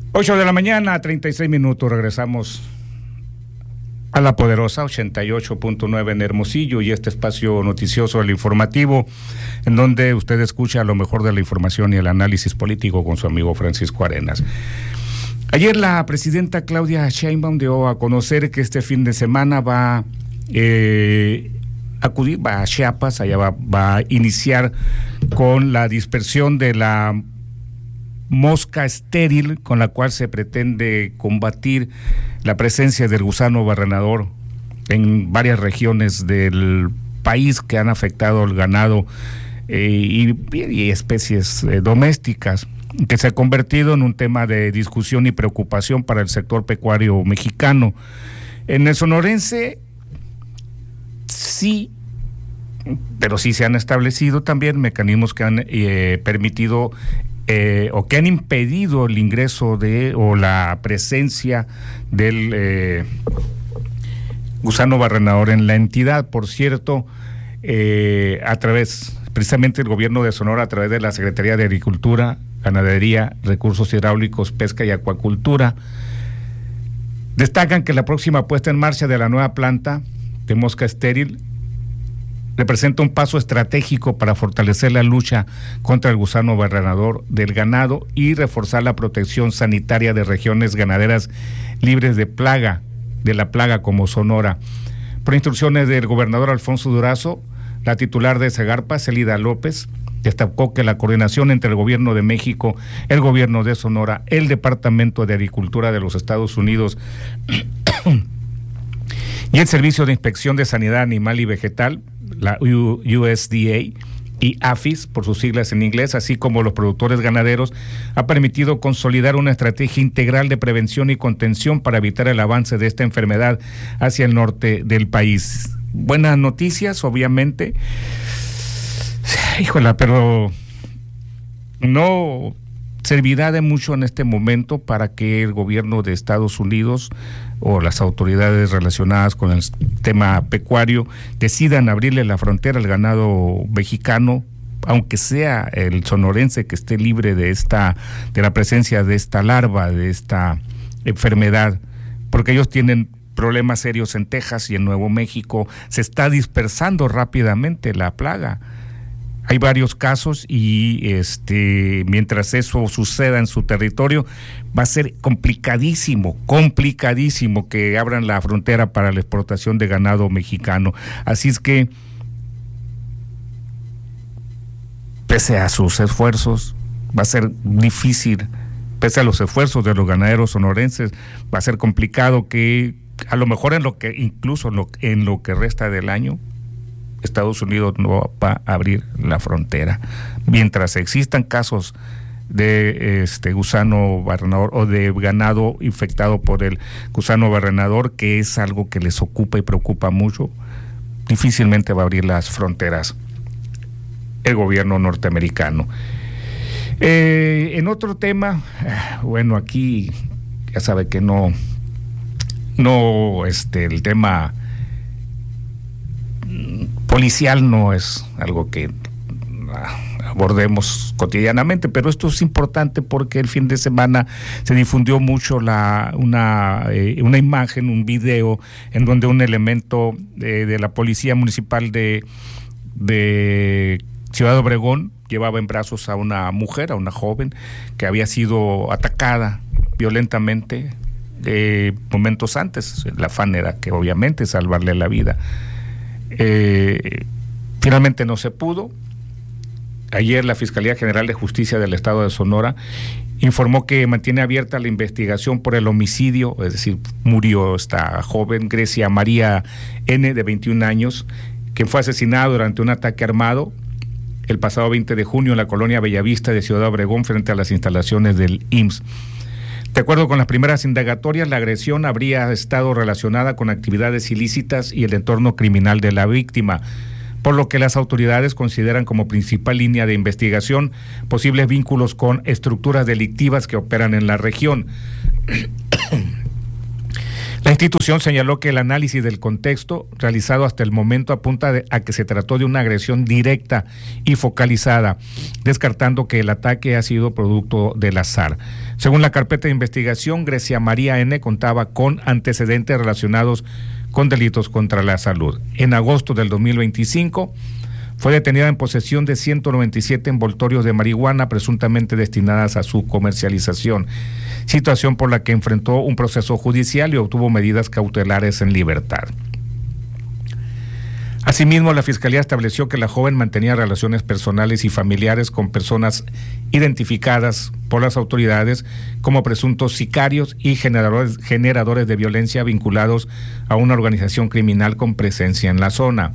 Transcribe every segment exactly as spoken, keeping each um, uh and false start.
Ocho de la mañana, treinta y seis minutos, regresamos a La Poderosa, ochenta y ocho punto nueve en Hermosillo, y este espacio noticioso, el informativo, en donde usted escucha lo mejor de la información y el análisis político con su amigo Francisco Arenas. Ayer la presidenta Claudia Sheinbaum dio a conocer que este fin de semana va eh, a acudir, va a Chiapas, allá va, va a iniciar con la dispersión de la mosca estéril con la cual se pretende combatir la presencia del gusano barrenador en varias regiones del país que han afectado al ganado eh, y, y especies eh, domésticas, que se ha convertido en un tema de discusión y preocupación para el sector pecuario mexicano. En el sonorense sí, pero sí se han establecido también mecanismos que han eh, permitido Eh, o que han impedido el ingreso de o la presencia del eh, gusano barrenador en la entidad. Por cierto, eh, a través, precisamente el gobierno de Sonora, a través de la Secretaría de Agricultura, Ganadería, Recursos Hidráulicos, Pesca y Acuacultura, destacan que la próxima puesta en marcha de la nueva planta de mosca estéril representa un paso estratégico para fortalecer la lucha contra el gusano barrenador del ganado y reforzar la protección sanitaria de regiones ganaderas libres de plaga, de la plaga como Sonora. Por instrucciones del gobernador Alfonso Durazo, la titular de Segarpa, Celida López, destacó que la coordinación entre el gobierno de México, el gobierno de Sonora, el Departamento de Agricultura de los Estados Unidos y el Servicio de Inspección de Sanidad Animal y Vegetal, la U S D A y A F I S, por sus siglas en inglés, así como los productores ganaderos, ha permitido consolidar una estrategia integral de prevención y contención para evitar el avance de esta enfermedad hacia el norte del país. Buenas noticias, obviamente. Híjola, pero no servirá de mucho en este momento para que el gobierno de Estados Unidos o las autoridades relacionadas con el tema pecuario decidan abrirle la frontera al ganado mexicano, aunque sea el sonorense que esté libre de esta, de la presencia de esta larva, de esta enfermedad, porque ellos tienen problemas serios en Texas y en Nuevo México. Se está dispersando rápidamente la plaga. Hay varios casos y este mientras eso suceda en su territorio va a ser complicadísimo, complicadísimo que abran la frontera para la exportación de ganado mexicano. Así es que, pese a sus esfuerzos, va a ser difícil, pese a los esfuerzos de los ganaderos sonorenses, va a ser complicado que a lo mejor en lo que incluso en lo, en lo que resta del año Estados Unidos no va a abrir la frontera. Mientras existan casos de este gusano barrenador o de ganado infectado por el gusano barrenador, que es algo que les ocupa y preocupa mucho, difícilmente va a abrir las fronteras el gobierno norteamericano. Eh, en otro tema, bueno, aquí ya sabe que no, no, este, el tema policial no es algo que abordemos cotidianamente, pero esto es importante porque el fin de semana se difundió mucho la una eh, una imagen, un video en donde un elemento de, de la policía municipal de de Ciudad Obregón llevaba en brazos a una mujer, a una joven que había sido atacada violentamente eh, momentos antes. El afán era que obviamente salvarle la vida. Eh, finalmente no se pudo. Ayer la Fiscalía General de Justicia del Estado de Sonora informó que mantiene abierta la investigación por el homicidio, es decir, murió esta joven Grecia María N, de veintiún años, quien fue asesinada durante un ataque armado el pasado veinte de junio en la colonia Bellavista de Ciudad Obregón, frente a las instalaciones del I M S S. De acuerdo con las primeras indagatorias, la agresión habría estado relacionada con actividades ilícitas y el entorno criminal de la víctima, por lo que las autoridades consideran como principal línea de investigación posibles vínculos con estructuras delictivas que operan en la región. La La institución señaló que el análisis del contexto realizado hasta el momento apunta de, a que se trató de una agresión directa y focalizada, descartando que el ataque ha sido producto del azar. Según la carpeta de investigación, Grecia María N. contaba con antecedentes relacionados con delitos contra la salud. En agosto del dos mil veinticinco fue detenida en posesión de ciento noventa y siete envoltorios de marihuana presuntamente destinadas a su comercialización, situación por la que enfrentó un proceso judicial y obtuvo medidas cautelares en libertad. Asimismo, la Fiscalía estableció que la joven mantenía relaciones personales y familiares con personas identificadas por las autoridades como presuntos sicarios y generadores, generadores de violencia vinculados a una organización criminal con presencia en la zona.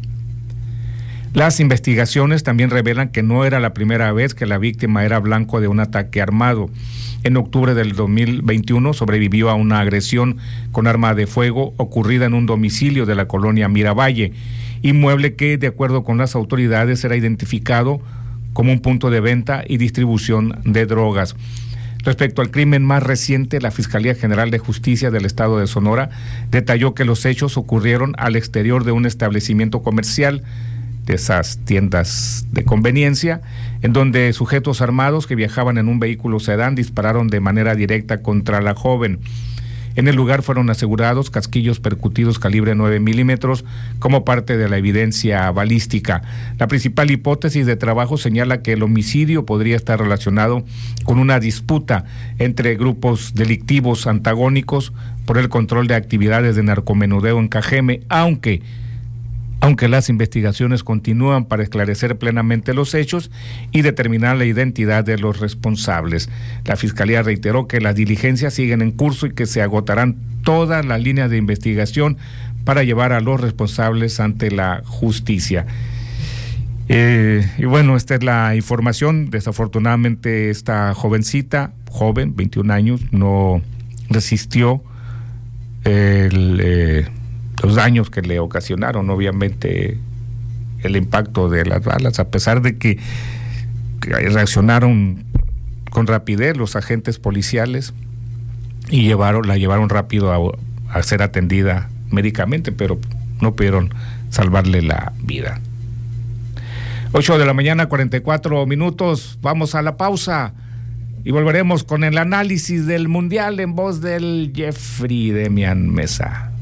Las investigaciones también revelan que no era la primera vez que la víctima era blanco de un ataque armado. En octubre del dos mil veintiuno sobrevivió a una agresión con arma de fuego ocurrida en un domicilio de la colonia Miravalle, inmueble que, de acuerdo con las autoridades, era identificado como un punto de venta y distribución de drogas. Respecto al crimen más reciente, la Fiscalía General de Justicia del Estado de Sonora detalló que los hechos ocurrieron al exterior de un establecimiento comercial, de esas tiendas de conveniencia, en donde sujetos armados que viajaban en un vehículo sedán dispararon de manera directa contra la joven. En el lugar fueron asegurados casquillos percutidos calibre nueve milímetros como parte de la evidencia balística. La principal hipótesis de trabajo señala que el homicidio podría estar relacionado con una disputa entre grupos delictivos antagónicos por el control de actividades de narcomenudeo en Cajeme, aunque aunque las investigaciones continúan para esclarecer plenamente los hechos y determinar la identidad de los responsables. La Fiscalía reiteró que las diligencias siguen en curso y que se agotarán todas las líneas de investigación para llevar a los responsables ante la justicia. Eh, y bueno, esta es la información. Desafortunadamente esta jovencita, joven, veintiún años, no resistió el... Eh, los daños que le ocasionaron, obviamente, el impacto de las balas, a pesar de que, que reaccionaron con rapidez los agentes policiales y llevaron, la llevaron rápido a, a ser atendida médicamente, pero no pudieron salvarle la vida. ocho de la mañana, cuarenta y cuatro minutos, vamos a la pausa y volveremos con el análisis del Mundial en voz del Jeffrey Demian Mesa.